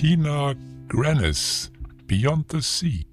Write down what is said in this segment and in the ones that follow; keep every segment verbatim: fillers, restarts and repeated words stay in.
Tina Grannis, Beyond the Sea.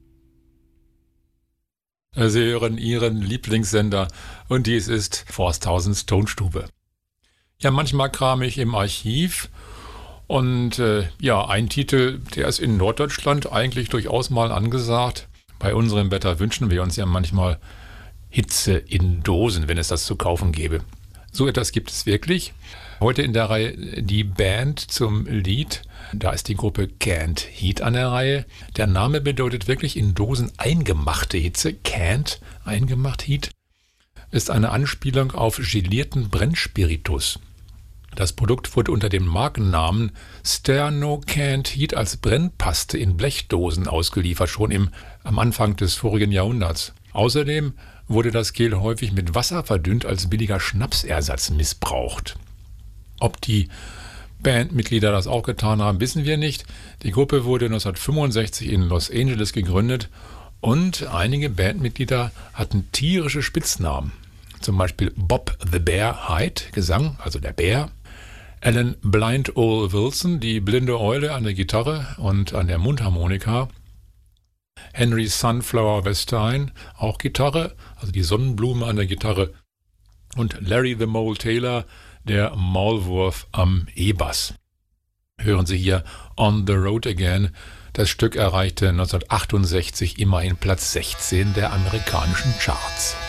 Sie hören Ihren Lieblingssender und dies ist Forsthausens Tonstube. Ja, manchmal kram ich im Archiv und äh, ja, ein Titel, der ist in Norddeutschland eigentlich durchaus mal angesagt. Bei unserem Wetter wünschen wir uns ja manchmal Hitze in Dosen, wenn es das zu kaufen gäbe. So etwas gibt es wirklich. Heute in der Reihe die Band zum Lied. Da ist die Gruppe Canned Heat an der Reihe. Der Name bedeutet wirklich in Dosen eingemachte Hitze. Canned, eingemacht Heat, ist eine Anspielung auf gelierten Brennspiritus. Das Produkt wurde unter dem Markennamen Sterno Canned Heat als Brennpaste in Blechdosen ausgeliefert, schon im, am Anfang des vorigen Jahrhunderts. Außerdem wurde das Gel häufig mit Wasser verdünnt als billiger Schnapsersatz missbraucht. Ob die Bandmitglieder das auch getan haben, wissen wir nicht. Die Gruppe wurde neunzehnhundertfünfundsechzig in Los Angeles gegründet und einige Bandmitglieder hatten tierische Spitznamen. Zum Beispiel Bob the Bear Hyde, Gesang, also der Bär. Alan Blind Ole Wilson, die blinde Eule an der Gitarre und an der Mundharmonika. Henry Sunflower Westine, auch Gitarre, also die Sonnenblume an der Gitarre. Und Larry the Mole Taylor, der Maulwurf am E-Bass. Hören Sie hier On the Road Again. Das Stück erreichte neunzehnhundertachtundsechzig immerhin Platz sechzehn der amerikanischen Charts.